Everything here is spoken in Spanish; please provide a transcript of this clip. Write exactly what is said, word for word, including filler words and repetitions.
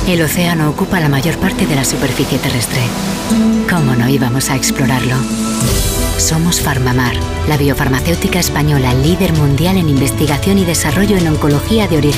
El océano ocupa la mayor parte de la superficie terrestre. ¿Cómo no íbamos a explorarlo? Somos Farmamar, la biofarmacéutica española líder mundial en investigación y desarrollo en oncología de origen